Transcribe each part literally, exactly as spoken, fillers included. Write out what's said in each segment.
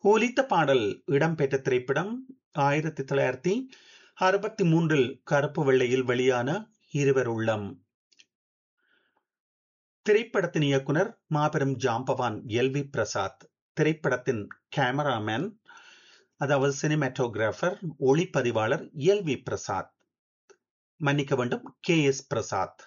ஒலித்த பாடல் இடம்பெற்ற திரைப்படம் ஆயிரத்தி தொள்ளாயிரத்தி அறுபத்தி மூன்றில் கருப்பு வெள்ளையில் வெளியான இருவர் உள்ளம். திரைப்படத்தின் இயக்குனர் மாபெரும் ஜாம்பவான் எல் வி பிரசாத். திரைப்படத்தின் கேமராமேன், அதாவது சினிமாட்டோகிராஃபர், ஒளிப்பதிவாளர் எல் வி பிரசாத். மன்னிக்க வேண்டும், கே எஸ் பிரசாத்.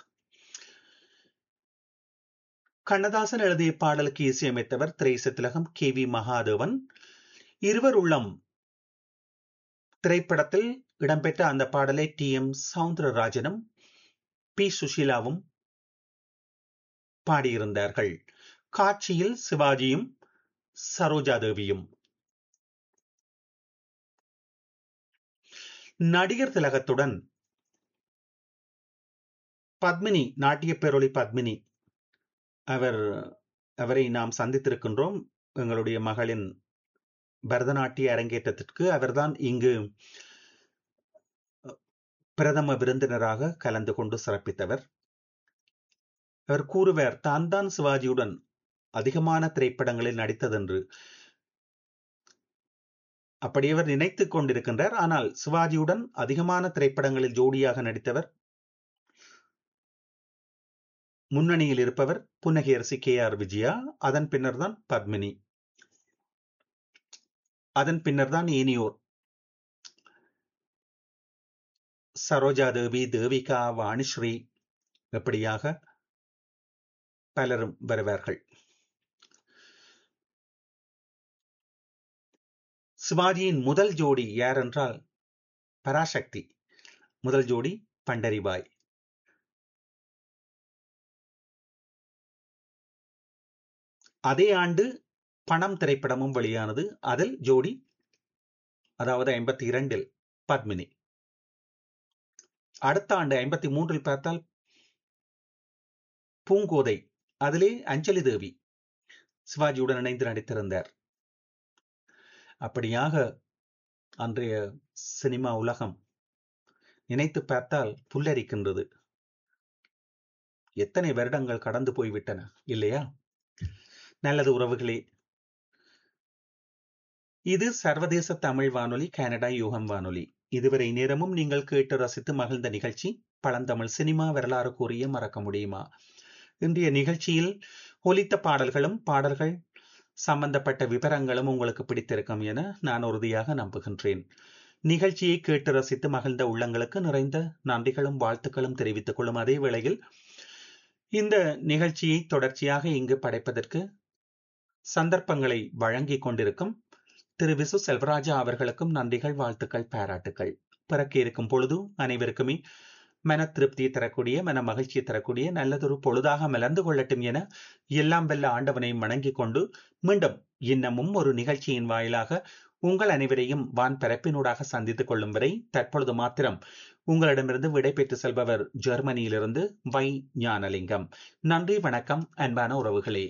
கண்ணதாசன் எழுதிய பாடலுக்கு இசையமைத்தவர் திரைச திலகம் கே வி மகாதேவன். இருவர் உள்ளம் திரைப்படத்தில் இடம்பெற்ற அந்த பாடலை டி எம் சவுந்தரராஜனும் பி சுஷீலாவும் பாடியிருந்தார்கள். காட்சியில் சிவாஜியும் சரோஜாதேவியும். நடிகர் திலகத்துடன் பத்மினி, நாட்டிய பேரொளி பத்மினி, அவர் அவரை நாம் சந்தித்திருக்கின்றோம். எங்களுடைய மகளின் பரதநாட்டிய அரங்கேற்றத்திற்கு அவர்தான் இங்கு பிரதம விருந்தினராக கலந்து கொண்டு சிறப்பித்தவர். அவர் கூறுவார், தான் தான் சிவாஜியுடன் அதிகமான திரைப்படங்களில் நடித்ததென்று. அப்படி அவர் நினைத்துக் கொண்டிருக்கின்றார். ஆனால் சிவாஜியுடன் அதிகமான திரைப்படங்களில் ஜோடியாக நடித்தவர், முன்னணியில் இருப்பவர் புன்னகையரசி கே ஆர் விஜயா. அதன் பின்னர் தான் பத்மினி, அதன் பின்னர் தான் ஏனியோர், சரோஜாதேவி, தேவிகா, வாணிஸ்ரீ, எப்படியாக பலரும் வருவார்கள். சிவாஜியின் முதல் ஜோடி யார் என்றால் பராசக்தி. முதல் ஜோடி பண்டரிபாய். அதே ஆண்டு பணம் திரைப்படமும் வெளியானது. அதில் ஜோடி, அதாவது ஐம்பத்தி இரண்டில் பத்மினி. அடுத்த ஆண்டு ஐம்பத்தி மூன்றில் பார்த்தால் பூங்கோதை, அதிலே அஞ்சலி தேவி சிவாஜியுடன் இணைந்து நடித்திருந்தார். அப்படியாக அன்றைய சினிமா உலகம் நினைத்து பார்த்தால் புல்லரிக்கின்றது. எத்தனை வருடங்கள் கடந்து போய்விட்டன இல்லையா? நல்லது உறவுகளே, இது சர்வதேச தமிழ் வானொலி, கனடா யூகம் வானொலி. இதுவரை நேரமும் நீங்கள் கேட்டு ரசித்து மகிழ்ந்த நிகழ்ச்சி பழந்தமிழ் சினிமா வரலாறு கூறிய மறக்க முடியுமா. இன்றைய நிகழ்ச்சியில் ஒலித்த பாடல்களும் பாடல்கள் சம்பந்தப்பட்ட விவரங்களும் உங்களுக்கு பிடித்திருக்கும் என நான் உறுதியாக நம்புகின்றேன். நிகழ்ச்சியை கேட்டு ரசித்து மகிழ்ந்த உள்ளங்களுக்கு நிறைந்த நன்றிகளும் வாழ்த்துக்களும் தெரிவித்துக் கொள்ளும் அதே வேளையில் இந்த நிகழ்ச்சியை தொடர்ச்சியாக இங்கு படைப்பதற்கு சந்தர்ப்பங்களை வழங்கிக் கொண்டிருக்கும் திரு விசு செல்வராஜா அவர்களுக்கும் நன்றிகள், வாழ்த்துக்கள், பாராட்டுக்கள். பிறக்க இருக்கும் பொழுது அனைவருக்குமே மன திருப்தியை தரக்கூடிய, மன மகிழ்ச்சியை தரக்கூடிய நல்லதொரு பொழுதாக மலர்ந்து கொள்ளட்டும் என எல்லாம் வெல்ல ஆண்டவனை வணங்கிக் கொண்டு மீண்டும் இன்னமும் ஒரு நிகழ்ச்சியின் வாயிலாக உங்கள் அனைவரையும் வான் பரப்பினூடாக சந்தித்துக் கொள்ளும் வரை தற்பொழுது மாத்திரம் உங்களிடமிருந்து விடை பெற்று செல்பவர் ஜெர்மனியிலிருந்து வை ஞானலிங்கம். நன்றி, வணக்கம் அன்பான உறவுகளே.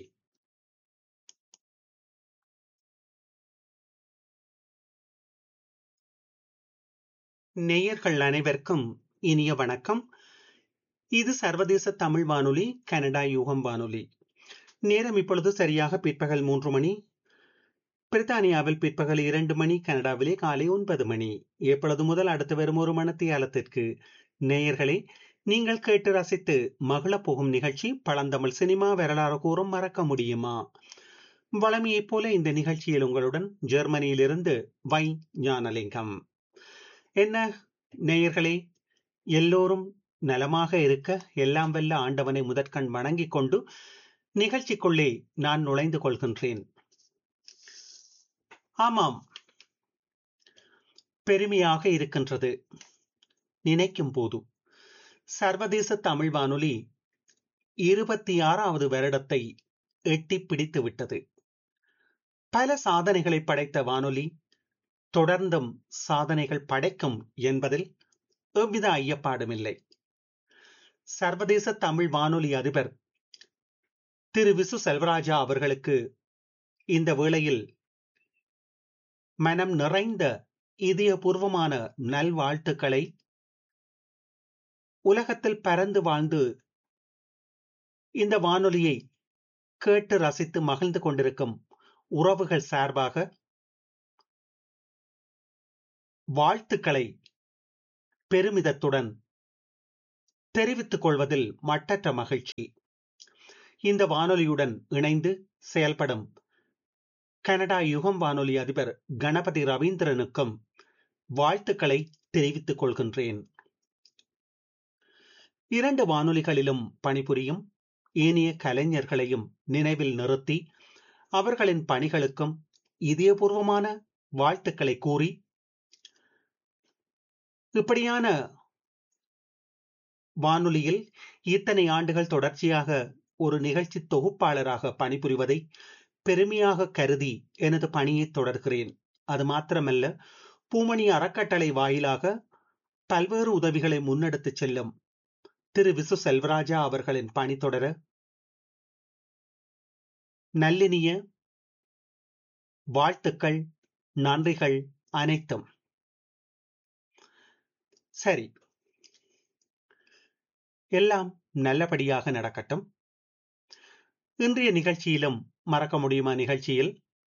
நேயர்கள் அனைவருக்கும் இனிய வணக்கம். இது சர்வதேச தமிழ் வானொலி, கனடா யூகம் வானொலி. நேரம் இப்பொழுது சரியாக பிற்பகல் மூன்று மணி. பிரித்தானியாவில் பிற்பகல் இரண்டு மணி, கனடாவிலே காலை ஒன்பது மணி. எப்பொழுது முதல் அடுத்து வரும் ஒரு மணித்தியாலத்திற்கு நேயர்களே நீங்கள் கேட்டு ரசித்து மகிழ போகும் நிகழ்ச்சி பழந்தமிழ் சினிமா வரலாறு கூறும் மறக்க முடியுமா. வளமையைப் போல இந்த நிகழ்ச்சியில் உங்களுடன் ஜெர்மனியிலிருந்து வை ஞானலிங்கம். என்ன நேயர்களே, எல்லோரும் நலமாக இருக்க எல்லாம் வல்ல ஆண்டவனை முதற்கண் வணங்கிக் கொண்டு நிகழ்ச்சிக்குள்ளே நான் நுழைந்து கொள்கின்றேன். ஆமாம், பெருமையாக இருக்கின்றது நினைக்கும் போது. சர்வதேச தமிழ் வானொலி இருபத்தி ஆறாவது வருடத்தை எட்டி பிடித்து விட்டது. பல சாதனைகளை படைத்த வானொலி தொடர்ந்தும் சாதனைகள் படைக்கும் என்பதில் எவ்வித ஐயப்பாடும் இல்லை. சர்வதேச தமிழ் வானொலி அதிபர் திரு விசு செல்வராஜா அவர்களுக்கு இந்த வேளையில் மனம் நிறைந்த இதயபூர்வமான நல்வாழ்த்துக்களை உலகத்தில் பறந்து வாழ்ந்து இந்த வானொலியை கேட்டு ரசித்து மகிழ்ந்து கொண்டிருக்கும் உறவுகள் சார்பாக வாழ்த்துக்களை பெருமிதத்துடன் தெரிவித்துக் கொள்வதில் மட்டற்ற மகிழ்ச்சி. இந்த வானொலியுடன் இணைந்து செயல்படும் கனடா யுகம் வானொலி அதிபர் கணபதி ரவீந்திரனுக்கும் வாழ்த்துக்களை தெரிவித்துக் கொள்கின்றேன். இரண்டு வானொலிகளிலும் பணிபுரியும் ஏனைய கலைஞர்களையும் நினைவில் நிறுத்தி அவர்களின் பணிகளுக்கும் இதயபூர்வமான வாழ்த்துக்களை கூறி, இப்படியான வானொலியில் இத்தனை ஆண்டுகள் தொடர்ச்சியாக ஒரு நிகழ்ச்சி தொகுப்பாளராக பணிபுரிவதை பெருமையாக கருதி எனது பணியை தொடர்கிறேன். அது மாத்திரமல்ல, பூமணி அறக்கட்டளை வாயிலாக பல்வேறு உதவிகளை முன்னெடுத்துச் செல்லும் திரு விசு செல்வராஜா அவர்களின் பணி தொடர நல்லினிய வாழ்த்துக்கள், நன்றிகள் அனைத்தும். சரி, எல்லாம் நல்லபடியாக நடக்கட்டும். இன்றைய நிகழ்ச்சியிலும் மறக்க முடியுமா நிகழ்ச்சியில்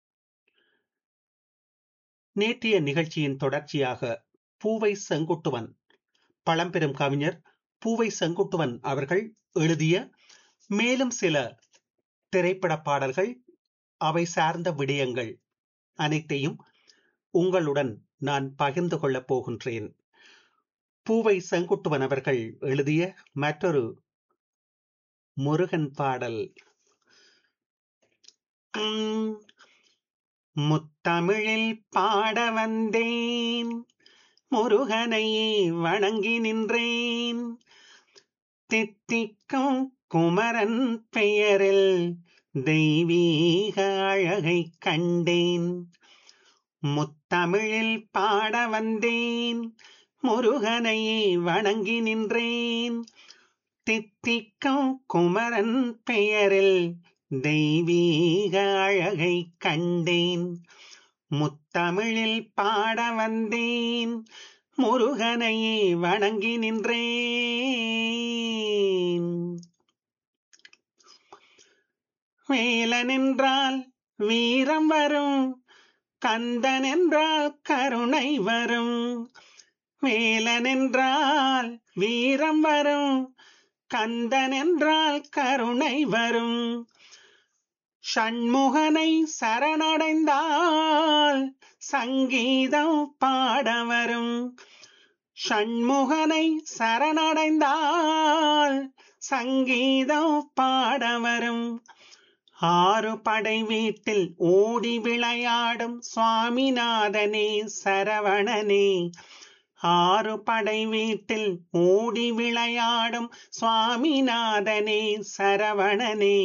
நேற்றைய நிகழ்ச்சியின் தொடர்ச்சியாக பூவை செங்குட்டுவன், பழம்பெரும் கவிஞர் பூவை செங்குட்டுவன் அவர்கள் எழுதிய மேலும் சில திரைப்பட பாடல்கள், அவை சார்ந்த விடயங்கள் அனைத்தையும் உங்களுடன் நான் பகிர்ந்து கொள்ளப் போகின்றேன். பூவை செங்குட்டுவன் அவர்கள் எழுதிய மற்றொரு முருகன் பாடல். முத்தமிழில் பாட வந்தேன், முருகனை வணங்கி நின்றேன், தித்திக்கும் குமரன் பெயரில் தெய்வீக அழகை கண்டேன். முத்தமிழில் பாட வந்தேன், முருகனை வணங்கி நின்றேன், தித்திக்கும் குமரன் பெயரில் தெய்வீக அழகை கண்டேன். முத்தமிழில் பாட வந்தேன், முருகனை வணங்கி நின்றேன். வேலன் என்றால் வீரம் வரும், கந்தன் என்றால் கருணை வரும். வேலன் என்றால் வீரம் வரும், கந்தன் என்றால் கருணை வரும். ஷண்முகனை சரணடைந்தால் சங்கீதம் பாட வரும். ஷண்முகனை சரணடைந்தால் சங்கீதம் பாட வரும். ஆறு படை வீட்டில் ஓடி விளையாடும் சுவாமிநாதனே சரவணனே. ஆறு படை வீட்டில் ஓடி விளையாடும் சுவாமிநாதனே சரவணனே.